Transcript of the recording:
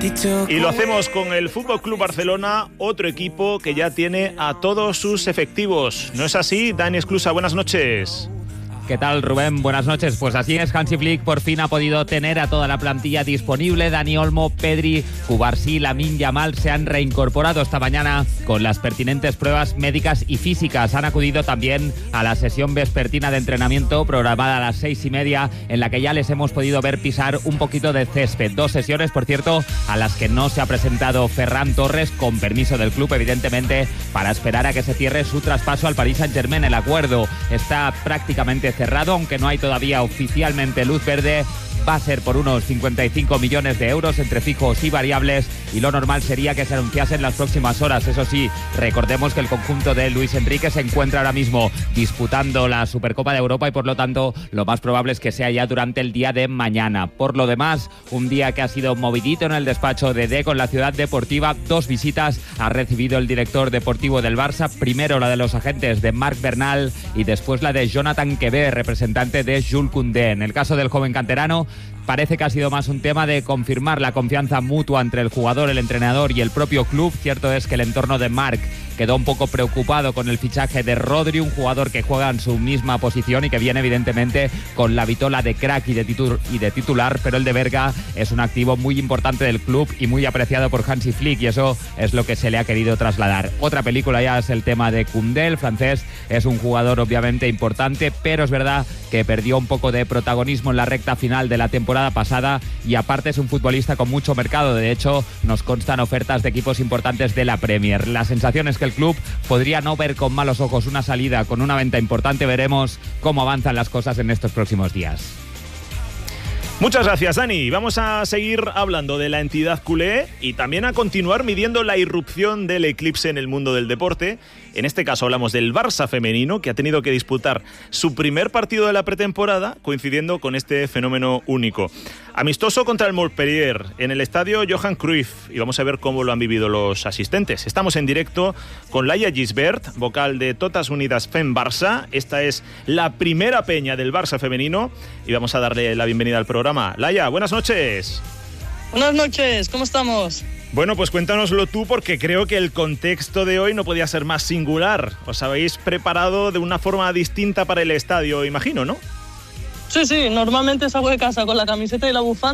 Y lo hacemos con el Fútbol Club Barcelona, otro equipo que ya tiene a todos sus efectivos. ¿No es así? Dani Esclusa, buenas noches. ¿Qué tal, Rubén? Buenas noches. Pues así es, Hansi Flick por fin ha podido tener a toda la plantilla disponible. Dani Olmo, Pedri, Cubarsí, Lamine Yamal se han reincorporado esta mañana con las pertinentes pruebas médicas y físicas. Han acudido también a la sesión vespertina de entrenamiento programada a las 6:30, en la que ya les hemos podido ver pisar un poquito de césped. 2 sesiones, por cierto, a las que no se ha presentado Ferran Torres, con permiso del club, evidentemente, para esperar a que se cierre su traspaso al Paris Saint-Germain. El acuerdo está prácticamente cerrado, aunque no hay todavía oficialmente luz verde. Va a ser por unos 55 millones de euros entre fijos y variables, y lo normal sería que se anunciase en las próximas horas. Eso sí, recordemos que el conjunto de Luis Enrique se encuentra ahora mismo disputando la Supercopa de Europa y por lo tanto lo más probable es que sea ya durante el día de mañana. Por lo demás, un día que ha sido movidito en el despacho de Deco en la Ciudad Deportiva. 2 visitas ha recibido el director deportivo del Barça, primero la de los agentes de Marc Bernal y después la de Jonathan Quebe, representante de Jules Koundé. En el caso del joven canterano, parece que ha sido más un tema de confirmar la confianza mutua entre el jugador, el entrenador y el propio club. Cierto es que el entorno de Marc quedó un poco preocupado con el fichaje de Rodri, un jugador que juega en su misma posición y que viene evidentemente con la vitola de crack y de titular, pero el de Berga es un activo muy importante del club y muy apreciado por Hansi Flick, y eso es lo que se le ha querido trasladar. Otra película ya es el tema de Koundé. El francés es un jugador obviamente importante, pero es verdad que perdió un poco de protagonismo en la recta final de la temporada pasada, y aparte es un futbolista con mucho mercado. De hecho, nos constan ofertas de equipos importantes de la Premier. La sensación es que el club podría no ver con malos ojos una salida con una venta importante. Veremos cómo avanzan las cosas en estos próximos días. Muchas gracias, Dani. Vamos a seguir hablando de la entidad culé y también a continuar midiendo la irrupción del eclipse en el mundo del deporte. En este caso hablamos del Barça femenino, que ha tenido que disputar su primer partido de la pretemporada coincidiendo con este fenómeno único. Amistoso contra el Montpellier en el estadio Johan Cruyff, y vamos a ver cómo lo han vivido los asistentes. Estamos en directo con Laia Gisbert, vocal de Totes Unides Fem Barça. Esta es la primera peña del Barça femenino y vamos a darle la bienvenida al programa. Laia, buenas noches. Buenas noches, ¿cómo estamos? Bueno, pues cuéntanoslo tú, porque creo que el contexto de hoy no podía ser más singular. Os habéis preparado de una forma distinta para el estadio, imagino, ¿no? Sí, normalmente salgo de casa con la camiseta y la bufanda